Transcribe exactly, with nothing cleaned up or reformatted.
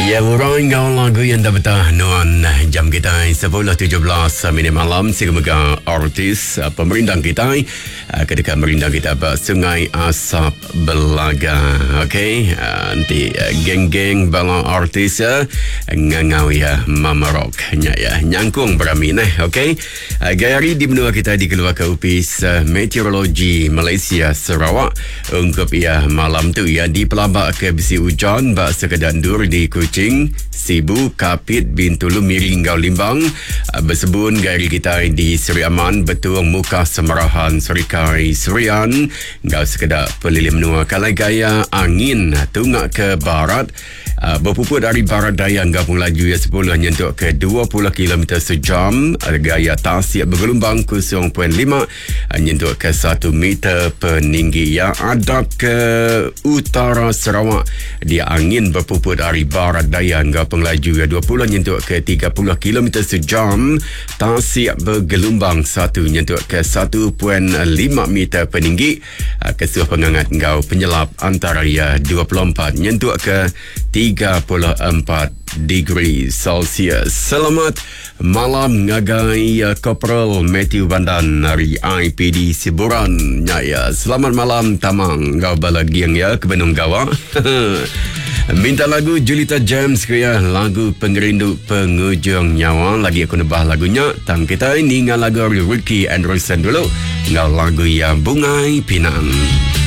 Ya, orang gaul lagu yang dah betah nuan jam kita sepuluh tujuh belas minit malam semoga artis pemerintah kita ketika merintah kita Sungai Asap Belaga. Okey, nanti geng-geng bala artis ngangau ya mamarok nya ya nyangkung beramin eh. Okey, gayari di benua kita dikeluar ke Ofis Meteorologi Malaysia Sarawak ungkap ya malam tu ya di pelabak ke besi hujan bak sekedandur di Kuching, Sibu, Kapit, Bintulu, Miring, Gau Limbang bersebun gayari kita di Seri Aman, Betul, Muka, Semarahan, Serikai, Serian, Gau sekedar pelilih menua kalai gaya angin tungak ke barat Uh, berpuput dari barat daya gabung laju ya sepuluh nyentuk ke dua puluh kilometer sejam, gaya tasik bergelombang kosong perpuluhan lima nyentuk ke satu meter peninggi yang ada ke utara Sarawak. Dia angin berpuput dari barat daya gabung laju ya dua puluh nyentuk ke tiga puluh kilometer sejam, tasik bergelombang satu nyentuk ke satu perpuluhan lima meter peninggi, uh, kesuh pengangat gau penyelap antara ya dua puluh empat nyentuk ke tiga puluh empat degree Celsius. Selamat malam ngagai uh, Korporal Matthew Bandan dari I P D Siburan. Ya, ya. Selamat malam tamang gau balagiang ya ke Benung Gawa. Minta lagu Julita James ke ya, lagu Pengerindu Pengujung Nyawa. Lagi aku nebah lagunya. Tang kita ini ngalagu Ricky Anderson dulu. Ngau lagu ya Bungai Pinang.